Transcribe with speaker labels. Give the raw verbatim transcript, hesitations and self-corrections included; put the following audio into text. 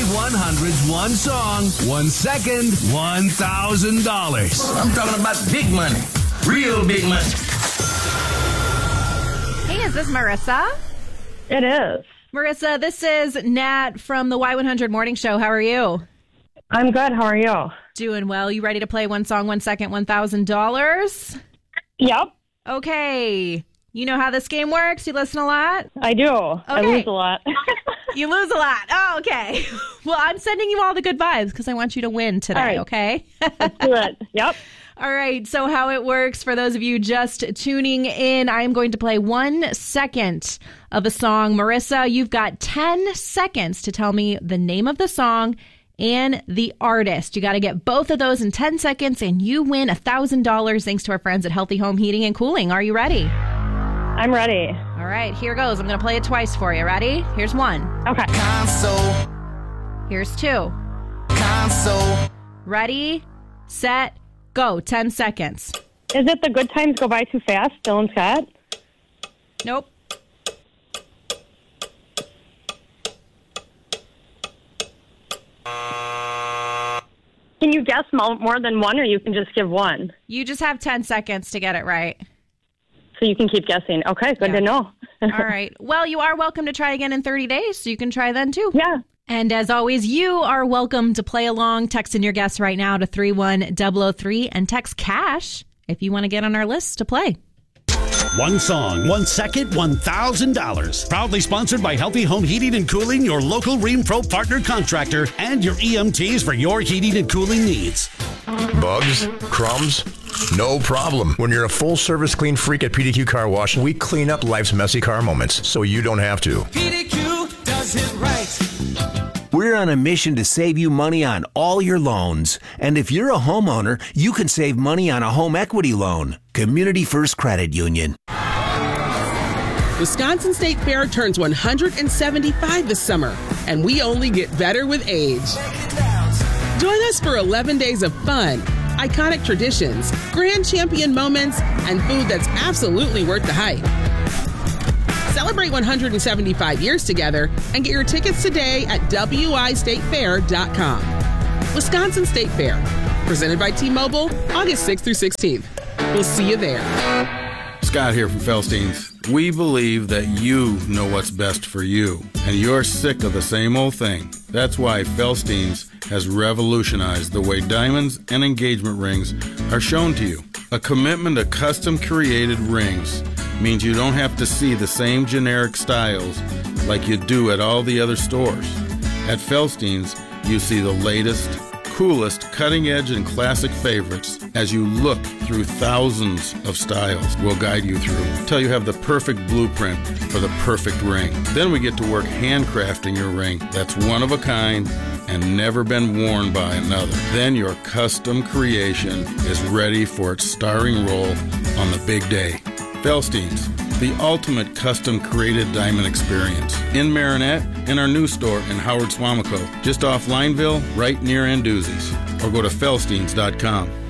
Speaker 1: one hundred's one song, one second, one thousand dollars.
Speaker 2: I'm talking about big money. Real big money.
Speaker 3: Hey, is this Marissa?
Speaker 4: It is.
Speaker 3: Marissa, this is Nat from the Y one hundred Morning Show. How are you?
Speaker 4: I'm good. How are you?
Speaker 3: Doing well. You ready to play one song, one second, one thousand dollars?
Speaker 4: Yep.
Speaker 3: Okay. You know how this game works? You listen a lot?
Speaker 4: I do. Okay. I lose a lot.
Speaker 3: You lose a lot. Oh, okay. Well, I'm sending you all the good vibes because I want you to win today,
Speaker 4: right.
Speaker 3: Okay?
Speaker 4: Let's do it. Yep.
Speaker 3: All right. So how it works for those of you just tuning in, I am going to play one second of a song. Marissa, you've got ten seconds to tell me the name of the song and the artist. You got to get both of those in ten seconds and you win one thousand dollars thanks to our friends at Healthy Home Heating and Cooling. Are you ready?
Speaker 4: I'm ready.
Speaker 3: All right, here goes. I'm going to play it twice for you. Ready? Here's one.
Speaker 4: Okay.
Speaker 2: Console.
Speaker 3: Here's two.
Speaker 2: Console.
Speaker 3: Ready, set, go. ten seconds.
Speaker 4: Is it The Good Times Go By Too Fast, Dylan Scott?
Speaker 3: Nope.
Speaker 4: Can you guess mo- more than one, or you can just give one?
Speaker 3: You just have ten seconds to get it right.
Speaker 4: So you can keep guessing. Okay, good
Speaker 3: Yeah.
Speaker 4: to know.
Speaker 3: All right. Well, you are welcome to try again in thirty days, so you can try then too.
Speaker 4: Yeah.
Speaker 3: And as always, you are welcome to play along. Text in your guess right now to three one zero zero three and text CASH if you want to get on our list to play.
Speaker 5: One song, one second, one thousand dollars. Proudly sponsored by Healthy Home Heating and Cooling, your local Ream Pro partner contractor, and your E M Ts for your heating and cooling needs.
Speaker 6: Bugs? Crumbs? No problem. When you're a full-service clean freak at P D Q Car Wash, we clean up life's messy car moments so you don't have to.
Speaker 7: P D Q does it right.
Speaker 1: We're on a mission to save you money on all your loans. And if you're a homeowner, you can save money on a home equity loan. Community First Credit Union.
Speaker 8: Wisconsin State Fair turns one hundred seventy-five this summer, and we only get better with age. Join us for eleven days of fun, iconic traditions, grand champion moments, and food that's absolutely worth the hype. Celebrate one hundred seventy-five years together and get your tickets today at W I state fair dot com. Wisconsin State Fair, presented by T-Mobile, August sixth through sixteenth. We'll see you there.
Speaker 9: Scott here from Felstein's. We believe that you know what's best for you, and you're sick of the same old thing. That's why Felstein's has revolutionized the way diamonds and engagement rings are shown to you. A commitment to custom-created rings means you don't have to see the same generic styles like you do at all the other stores. At Felstein's, you see the latest, coolest, cutting-edge, and classic favorites as you look through thousands of styles we'll guide you through until you have the perfect blueprint for the perfect ring. Then we get to work handcrafting your ring that's one of a kind and never been worn by another. Then your custom creation is ready for its starring role on the big day. Felstein's, the ultimate custom-created diamond experience. In Marinette, in our new store in Howard Swamico, just off Lineville, right near Anduzzi's. Or go to felsteins dot com.